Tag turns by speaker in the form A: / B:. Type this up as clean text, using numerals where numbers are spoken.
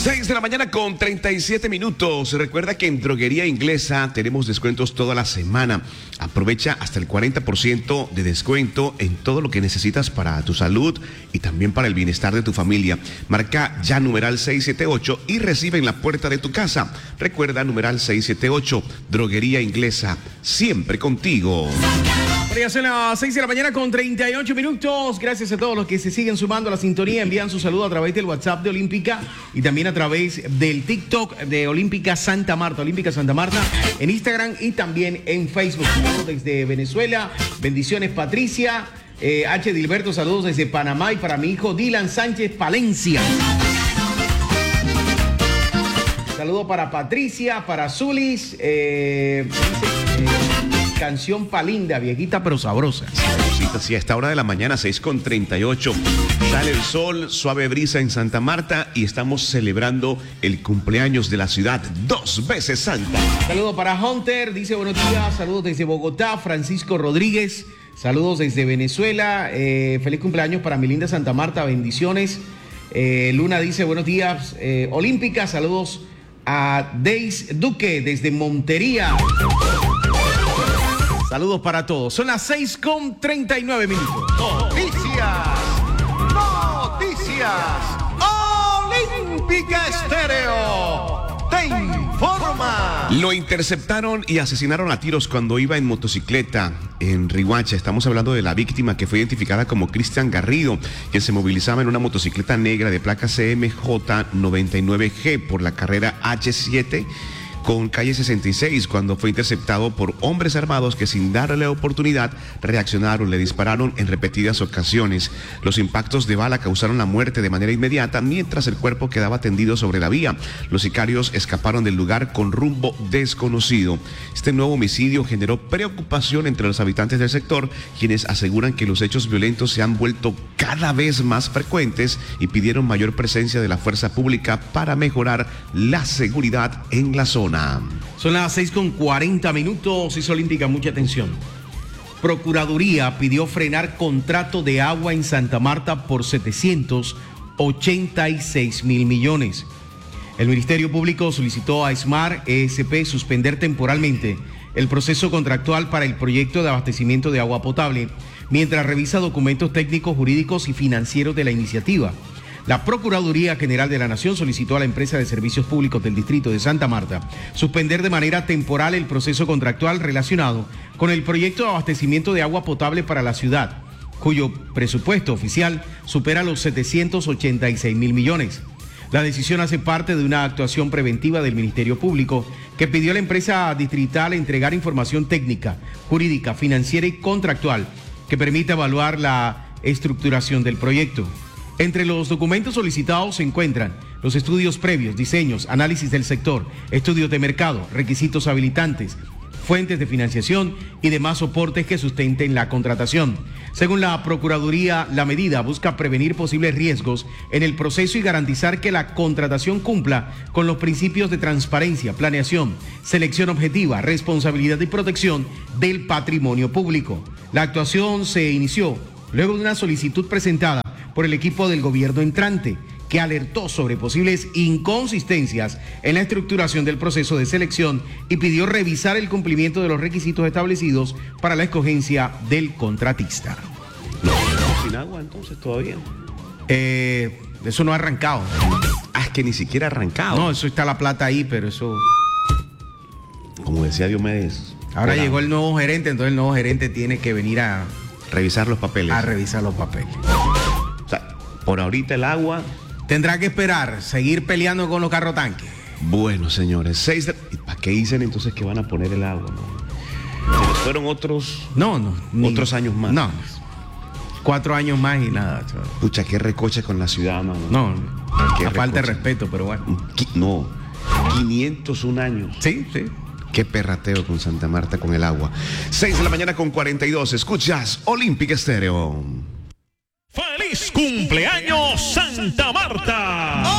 A: 6 de la mañana con 37 minutos. Recuerda que en Droguería Inglesa tenemos descuentos toda la semana. Aprovecha hasta el 40% de descuento en todo lo que necesitas para tu salud y también para el bienestar de tu familia. Marca ya numeral 678 y recibe en la puerta de tu casa. Recuerda numeral 678. Droguería Inglesa, siempre contigo.
B: Ya son las 6 de la mañana con 38 minutos. Gracias a todos los que se siguen sumando a la sintonía. Envían su saludo a través del WhatsApp de Olímpica y también a través del TikTok de Olímpica Santa Marta. Olímpica Santa Marta en Instagram y también en Facebook. Saludos desde Venezuela. Bendiciones, Patricia. H. Dilberto, saludos desde Panamá y para mi hijo Dylan Sánchez Palencia. Saludos para Patricia, para Zulis. Canción palinda, viejita pero sabrosa.
A: Sí, a esta hora de la mañana, 6:38. Sale el sol, suave brisa en Santa Marta y estamos celebrando el cumpleaños de la ciudad, 2 veces santa.
B: Saludos para Hunter, dice buenos días. Saludos desde Bogotá, Francisco Rodríguez. Saludos desde Venezuela. Feliz cumpleaños para mi linda Santa Marta, bendiciones. Luna dice buenos días. Olímpica, saludos a Deis Duque desde Montería. Saludos para todos. Son las 6:39 minutos.
C: Noticias. Olímpica Estéreo te informa.
A: Lo interceptaron y asesinaron a tiros cuando iba en motocicleta en Riohacha. Estamos hablando de la víctima que fue identificada como Cristian Garrido, quien se movilizaba en una motocicleta negra de placa CMJ99G por la carrera H7 con calle 66, cuando fue interceptado por hombres armados que sin darle oportunidad reaccionaron, le dispararon en repetidas ocasiones. Los impactos de bala causaron la muerte de manera inmediata, mientras el cuerpo quedaba tendido sobre la vía. Los sicarios escaparon del lugar con rumbo desconocido. Este nuevo homicidio generó preocupación entre los habitantes del sector, quienes aseguran que los hechos violentos se han vuelto cada vez más frecuentes y pidieron mayor presencia de la fuerza pública para mejorar la seguridad en la zona.
B: Son las 6:40 minutos. Hizo Olímpica, mucha atención. Procuraduría pidió frenar contrato de agua en Santa Marta por 786.000 millones. El Ministerio Público solicitó a SMAR ESP suspender temporalmente el proceso contractual para el proyecto de abastecimiento de agua potable, mientras revisa documentos técnicos, jurídicos y financieros de la iniciativa. La Procuraduría General de la Nación solicitó a la empresa de servicios públicos del distrito de Santa Marta suspender de manera temporal el proceso contractual relacionado con el proyecto de abastecimiento de agua potable para la ciudad, cuyo presupuesto oficial supera los 786.000 millones. La decisión hace parte de una actuación preventiva del Ministerio Público que pidió a la empresa distrital entregar información técnica, jurídica, financiera y contractual que permita evaluar la estructuración del proyecto. Entre los documentos solicitados se encuentran los estudios previos, diseños, análisis del sector, estudios de mercado, requisitos habilitantes, fuentes de financiación y demás soportes que sustenten la contratación. Según la Procuraduría, la medida busca prevenir posibles riesgos en el proceso y garantizar que la contratación cumpla con los principios de transparencia, planeación, selección objetiva, responsabilidad y protección del patrimonio público. La actuación se inició luego de una solicitud presentada por el equipo del gobierno entrante, que alertó sobre posibles inconsistencias en la estructuración del proceso de selección y pidió revisar el cumplimiento de los requisitos establecidos para la escogencia del contratista.
A: No, sin agua entonces todavía.
B: Eso no ha arrancado.
A: Es que ni siquiera ha arrancado.
B: No, eso está la plata ahí, pero eso...
A: Como decía Diomedes.
B: Ahora llegó el nuevo gerente, entonces el nuevo gerente tiene que venir a
A: revisar los papeles.
B: A revisar los papeles.
A: O sea, por ahorita el agua...
B: Tendrá que esperar, seguir peleando con los carros tanques.
A: Bueno, señores, ¿Y para qué dicen entonces que van a poner el agua? ¿No? Se les fueron otros... otros años más.
B: No, 4 años más y nada.
A: Pucha, qué recoche con la ciudad, mano.
B: No, a falta de respeto, pero bueno.
A: No, 501 años.
B: Sí.
A: Qué perrateo con Santa Marta con el agua. 6 de la mañana con 42. Escuchas Olímpica Estéreo.
D: ¡Feliz cumpleaños, Santa Marta!